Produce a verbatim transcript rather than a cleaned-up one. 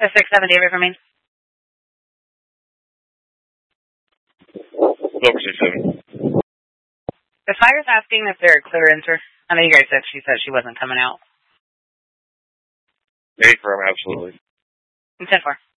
The six seven David for me. Over six seven. The fire's asking if they're clearance or I know you guys said she said she wasn't coming out. Eight for him, absolutely. ten four.